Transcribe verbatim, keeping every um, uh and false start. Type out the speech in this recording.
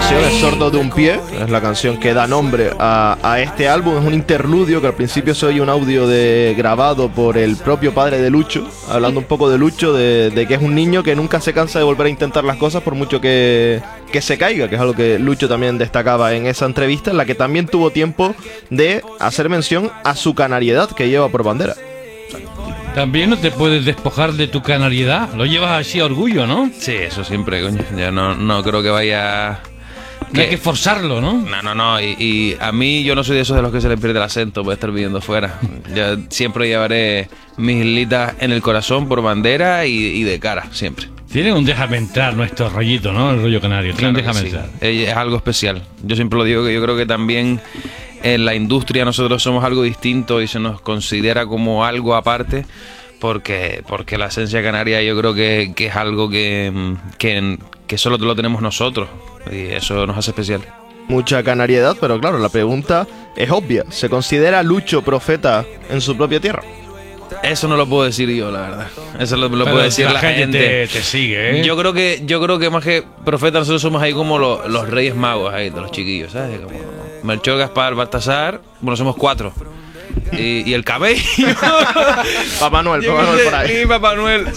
canción es Sordo de un pie, es la canción que da nombre a, a este álbum. Es un interludio que al principio se oye un audio de, grabado por el propio padre de Lucho, hablando un poco de Lucho, de, de que es un niño que nunca se cansa de volver a intentar las cosas por mucho que, que se caiga, que es algo que Lucho también destacaba en esa entrevista, en la que también tuvo tiempo de hacer mención a su canariedad que lleva por bandera. También no te puedes despojar de tu canariedad, lo llevas así a orgullo, ¿no? Sí, eso siempre, coño. Yo no, no creo que vaya... Que... No hay que forzarlo, ¿no? No, no, no. Y, y a mí yo no soy de esos de los que se les pierde el acento por estar viviendo fuera. Yo siempre llevaré mis islitas en el corazón por bandera y, y de cara, siempre. Tiene un déjame entrar nuestro rollito, ¿no? El rollo canario. Tiene Claro un déjame sí. entrar. Es algo especial. Yo siempre lo digo, que yo creo que también en la industria nosotros somos algo distinto y se nos considera como algo aparte, porque, porque la esencia canaria yo creo que, que es algo que, que, que solo lo tenemos nosotros y eso nos hace especial. Mucha canariedad, pero claro, la pregunta es obvia. ¿Se considera Lucho profeta en su propia tierra? Eso no lo puedo decir yo, la verdad. Eso lo, lo Pero puede decir la, la gente. gente. Te, te sigue, ¿eh? Yo creo que yo creo que más que profeta nosotros somos ahí como lo, los reyes magos ahí de los chiquillos, ¿sabes? Como Melchor, Gaspar, Baltasar. Bueno, somos cuatro. Y, y el cabello. Papá Noel, Papá Noel por ahí. Sí, Papá Noel.